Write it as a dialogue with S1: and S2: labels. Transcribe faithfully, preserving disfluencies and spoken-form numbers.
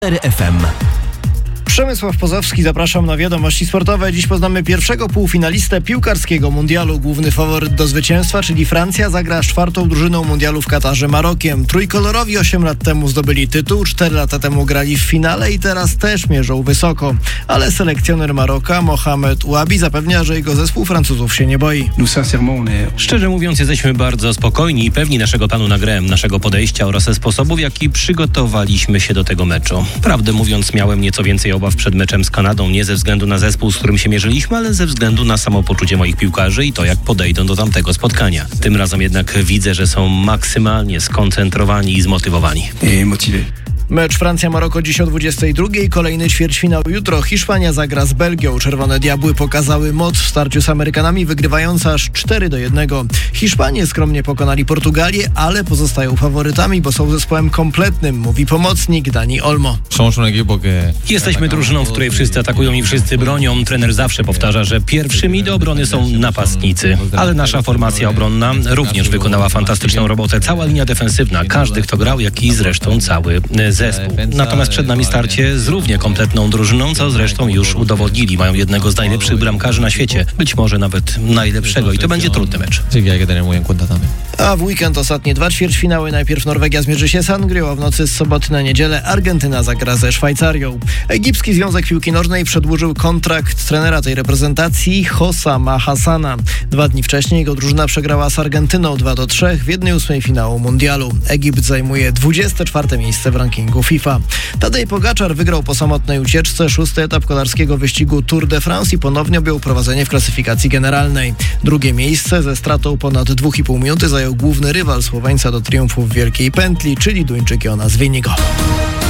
S1: F M.
S2: Przemysław Pozowski, zapraszam na wiadomości sportowe. Dziś poznamy pierwszego półfinalistę piłkarskiego mundialu. Główny faworyt do zwycięstwa, czyli Francja, zagra z czwartą drużyną mundialu w Katarze, Marokiem. Trójkolorowi osiem lat temu zdobyli tytuł, cztery lata temu grali w finale i teraz też mierzą wysoko. Ale selekcjoner Maroka, Mohamed Ouabi, zapewnia, że jego zespół Francuzów się nie boi.
S3: Szczerze mówiąc, jesteśmy bardzo spokojni i pewni naszego planu na grę, naszego podejścia oraz sposobów, w jaki przygotowaliśmy się do tego meczu. Prawdę mówiąc, miałem nieco więcej obaw przed meczem z Kanadą, nie ze względu na zespół, z którym się mierzyliśmy, ale ze względu na samopoczucie moich piłkarzy i to, jak podejdą do tamtego spotkania. Tym razem jednak widzę, że są maksymalnie skoncentrowani i zmotywowani.
S2: Mecz Francja-Maroko dziś o dwudziestej drugiej, kolejny ćwierćfinał jutro. Hiszpania zagra z Belgią. Czerwone Diabły pokazały moc w starciu z Amerykanami, wygrywając aż cztery do jednego. Hiszpanie skromnie pokonali Portugalię, ale pozostają faworytami, bo są zespołem kompletnym, mówi pomocnik Dani Olmo.
S3: Jesteśmy drużyną, w której wszyscy atakują i wszyscy bronią. Trener zawsze powtarza, że pierwszymi do obrony są napastnicy. Ale nasza formacja obronna również wykonała fantastyczną robotę. Cała linia defensywna, każdy kto grał, jak i zresztą cały zespół. Natomiast przed nami starcie z równie kompletną drużyną, co zresztą już udowodnili. Mają jednego z najlepszych bramkarzy na świecie, być może nawet najlepszego i to będzie trudny mecz.
S2: A w weekend ostatnie dwa ćwierćfinały. Najpierw Norwegia zmierzy się z Anglią, a w nocy z soboty na niedzielę Argentyna zagra ze Szwajcarią. Egipski Związek Piłki Nożnej przedłużył kontrakt trenera tej reprezentacji Hossama Hassana. Dwa dni wcześniej jego drużyna przegrała z Argentyną dwa do trzech w jednej ósmej finału mundialu. Egipt zajmuje dwudzieste czwarte miejsce w rankingu FIFA. Tadej Pogaczar wygrał po samotnej ucieczce szósty etap kolarskiego wyścigu Tour de France i ponownie objął prowadzenie w klasyfikacji generalnej. Drugie miejsce ze stratą ponad dwa i pół minuty zajął główny rywal Słoweńca do triumfu w Wielkiej Pętli, czyli Duńczyk Jonas Vingegaard.